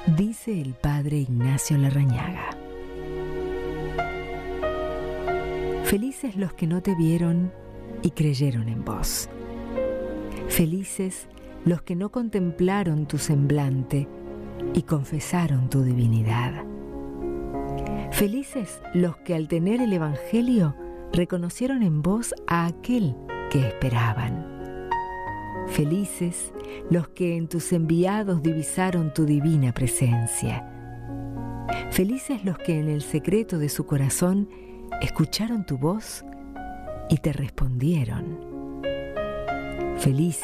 Dice el padre Ignacio Larrañaga: felices los que no te vieron y creyeron en vos. Felices los que no contemplaron tu semblante y confesaron tu divinidad. Felices los que al tener el Evangelio reconocieron en vos a aquel que esperaban. Felices los que en tus enviados divisaron tu divina presencia. Felices los que en el secreto de su corazón escucharon tu voz y te respondieron. Felices